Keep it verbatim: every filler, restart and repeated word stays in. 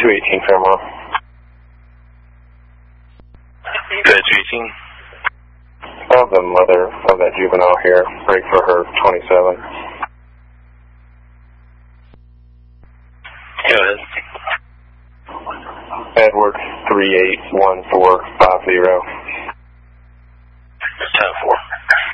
two eighteen Fairmont. Good, two eighteen. I have the mother of that juvenile here. Break for her twenty-seven. Go ahead. Edward three eight one four five zero.